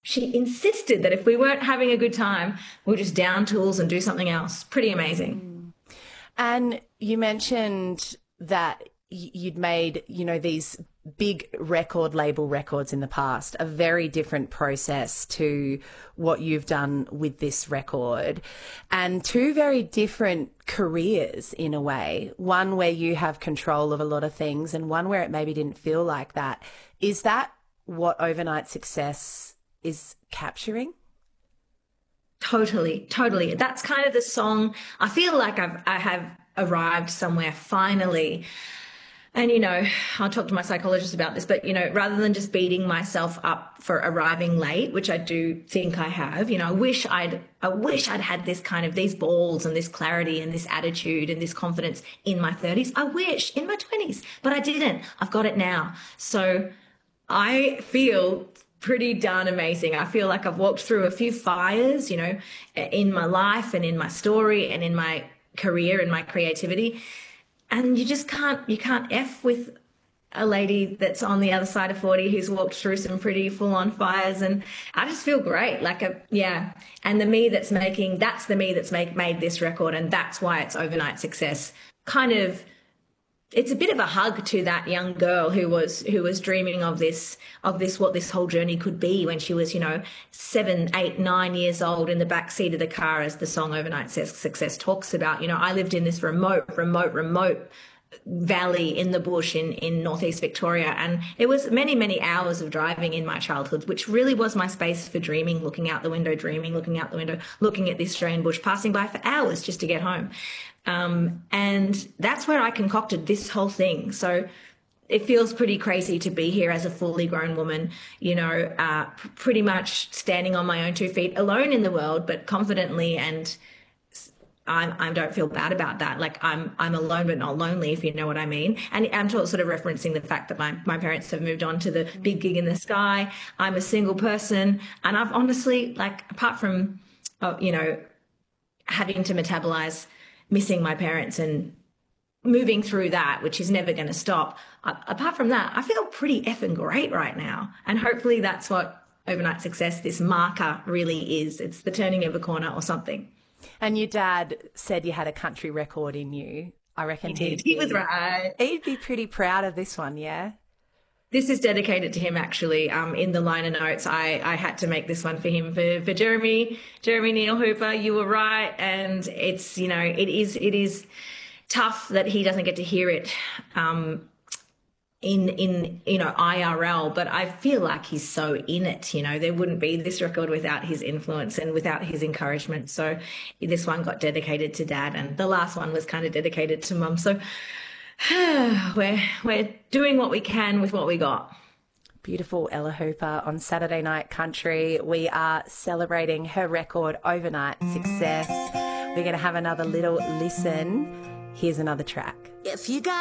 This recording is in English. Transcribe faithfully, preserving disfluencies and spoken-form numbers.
she insisted that if we weren't having a good time, we'll just down tools and do something else. Pretty amazing. And you mentioned that y- you'd made, you know, these big record label records in the past, a very different process to what you've done with this record, and two very different careers in a way, one where you have control of a lot of things and one where it maybe didn't feel like that. Is that what Overnight Success is capturing? Totally, totally. That's kind of the song. I feel like I've, I have arrived somewhere finally. And, you know, I'll talk to my psychologist about this, but, you know, rather than just beating myself up for arriving late, which I do think I have, you know, I wish I'd, I wish I'd had this kind of, these balls and this clarity and this attitude and this confidence in my thirties. I wish in my twenties, but I didn't. I've got it now. So I feel pretty darn amazing. I feel like I've walked through a few fires, you know, in my life and in my story and in my career and my creativity. And you just can't, you can't F with a lady that's on the other side of forty who's walked through some pretty full on fires. And I just feel great. Like, a, yeah. And the me that's making, that's the me that's make, made this record. And that's why it's Overnight Success. Kind of, it's a bit of a hug to that young girl who was who was dreaming of this of this what this whole journey could be when she was, you know, seven, eight, nine years old in the back seat of the car, as the song Overnight Success talks about. You know, I lived in this remote, remote, remote valley in the bush in in northeast Victoria, and it was many, many hours of driving in my childhood, which really was my space for dreaming, looking out the window, dreaming, looking out the window, looking at the Australian bush, passing by for hours just to get home. Um, and that's where I concocted this whole thing. So it feels pretty crazy to be here as a fully grown woman, you know, uh, pretty much standing on my own two feet, alone in the world, but confidently. And I, I don't feel bad about that. Like, I'm I'm alone but not lonely, if you know what I mean. And I'm sort of referencing the fact that my, my parents have moved on to the big gig in the sky. I'm a single person. And I've honestly, like, apart from, uh, you know, having to metabolize missing my parents and moving through that, which is never going to stop. Uh, apart from that, I feel pretty effing great right now. And hopefully that's what Overnight Success, this marker, really is. It's the turning of a corner or something. And your dad said you had a country record in you. I reckon he did. He was right. He'd be pretty proud of this one, yeah? This is dedicated to him, actually. Um, in the liner notes, I, I had to make this one for him, for, for Jeremy, Jeremy Neil Hooper. You were right. And it's, you know, it is, it is tough that he doesn't get to hear it um, in, in, you know, I R L, but I feel like he's so in it, you know. There wouldn't be this record without his influence and without his encouragement. So this one got dedicated to Dad, and the last one was kind of dedicated to Mum. So we're we're doing what we can with what we got. Beautiful Ella Hooper on Saturday Night Country. We are celebrating her record Overnight Success. We're going to have another little listen. Here's another track. If you got